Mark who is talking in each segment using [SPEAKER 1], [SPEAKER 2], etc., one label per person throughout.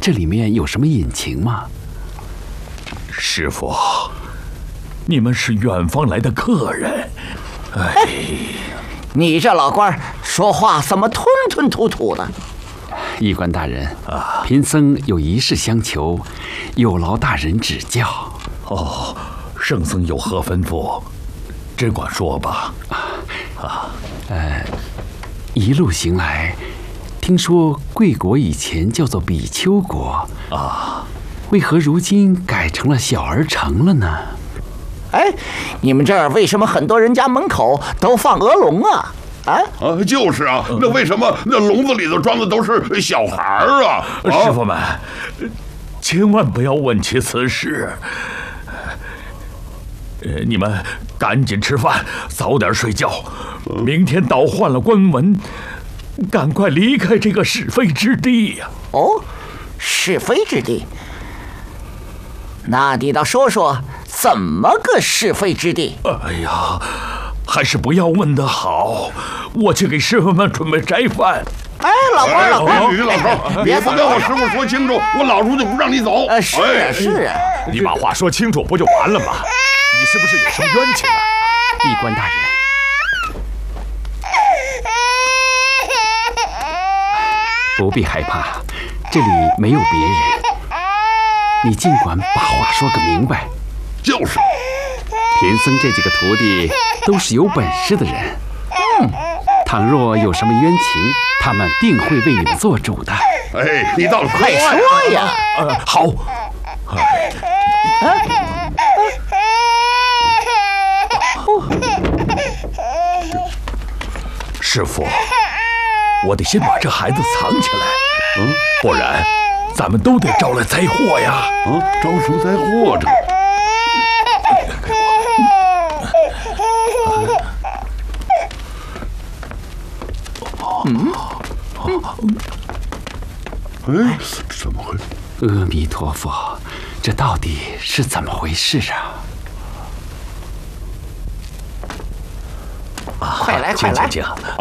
[SPEAKER 1] 这里面有什么隐情吗？
[SPEAKER 2] 师傅，你们是远方来的客人。哎，
[SPEAKER 3] 你这老官说话怎么吞吞吐吐的？
[SPEAKER 1] 医官大人，贫僧有一事相求，有劳大人指教。
[SPEAKER 2] 哦，圣僧有何吩咐，只管说吧。
[SPEAKER 1] 一路行来，听说贵国以前叫做比丘国
[SPEAKER 2] 啊，
[SPEAKER 1] 为何如今改成了小儿城了呢？
[SPEAKER 3] 哎，你们这儿为什么很多人家门口都放鹅笼啊？
[SPEAKER 4] 就是啊，那为什么那笼子里头装的都是小孩儿啊？
[SPEAKER 2] 师傅们，千万不要问起此事。你们赶紧吃饭，早点睡觉。明天倒换了官文，赶快离开这个是非之地呀！
[SPEAKER 3] 哦，是非之地？那你倒说说，怎么个是非之地？
[SPEAKER 2] 哎呀，还是不要问的好。我去给师傅们准备斋饭。
[SPEAKER 3] 哎，老官，老官，
[SPEAKER 4] 你老头，你不跟我师傅说清楚，我老猪就不让你走。
[SPEAKER 3] 是啊，
[SPEAKER 5] 你把话说清楚不就完了吗？你是不是有什么冤情啊？
[SPEAKER 1] 医官大人，不必害怕，这里没有别人，你尽管把话说个明白。
[SPEAKER 4] 就是，
[SPEAKER 1] 贫僧这几个徒弟都是有本事的人，倘若有什么冤情，他们定会为你们做主的。
[SPEAKER 4] 哎，你倒是
[SPEAKER 3] 快说呀！
[SPEAKER 2] 好。师傅，我得先把这孩子藏起来，不然咱们都得招来灾祸呀！
[SPEAKER 4] 招什么灾祸这？哎，怎么回事？
[SPEAKER 1] 阿弥陀佛，这到底是怎么回事啊？
[SPEAKER 3] 快来，快来！
[SPEAKER 2] 请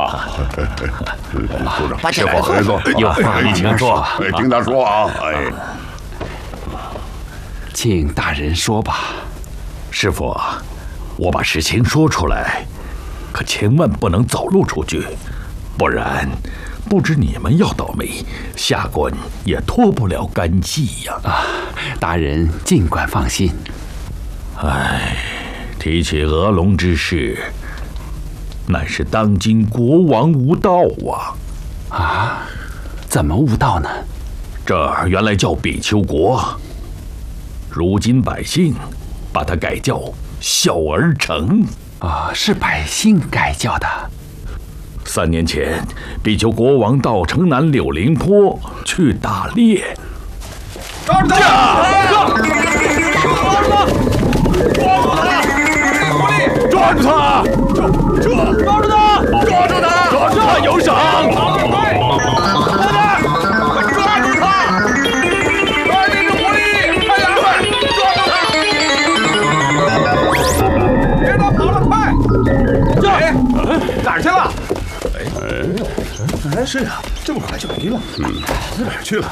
[SPEAKER 4] 组长，
[SPEAKER 3] 师傅，
[SPEAKER 4] 回坐，
[SPEAKER 1] 有话慢慢说。
[SPEAKER 4] 哎，听他说啊，哎，
[SPEAKER 1] 请大人说吧。
[SPEAKER 2] 师傅，我把事情说出来，可千万不能走漏出去，不然不知你们要倒霉，下官也脱不了干系呀！
[SPEAKER 1] 大人尽管放心。
[SPEAKER 2] 哎，提起鹅笼之事，乃是当今国王无道啊！
[SPEAKER 1] 怎么无道呢？
[SPEAKER 2] 这儿原来叫比丘国，如今百姓把它改叫小儿城。
[SPEAKER 1] 是百姓改叫的。
[SPEAKER 2] 3年前，比丘国王到城南柳林坡去打猎。
[SPEAKER 5] 抓住他！抓住他！抓住他！抓住他！抓住他！有赏！快抓住他！快，那只狐狸！快点，快抓住他！别他跑了，快！哎，哪儿去了？哎，是啊，这么快就没了。哪儿去了？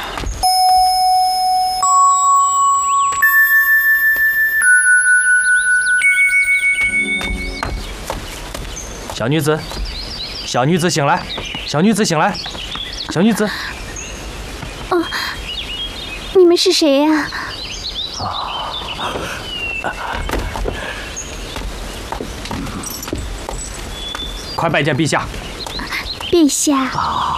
[SPEAKER 6] 小女子，小女子醒来！小女子醒来！小女子，
[SPEAKER 7] 你们是谁呀？
[SPEAKER 6] 快拜见陛下！
[SPEAKER 7] 陛下。